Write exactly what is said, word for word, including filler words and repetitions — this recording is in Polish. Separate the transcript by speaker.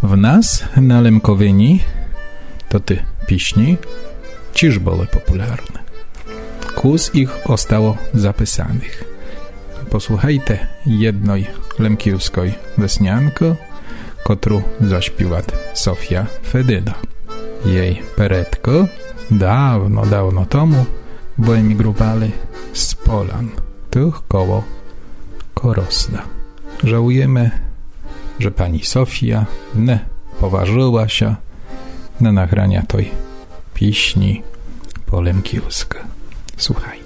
Speaker 1: В нас на Лемковині to ty piśni ciż były popularne. Kus ich ostało zapisanych. Posłuchajcie jednej lemkiewskiej wesnianki, którą zaśpiewa Sofia Fedyda. Jej peretko dawno, dawno temu wyemigrowali z Polan, tych koło Korosna. Żałujemy, że pani Sofia nie poważyła się na nagrania tej piśni po lemkiewsku. Słuchaj.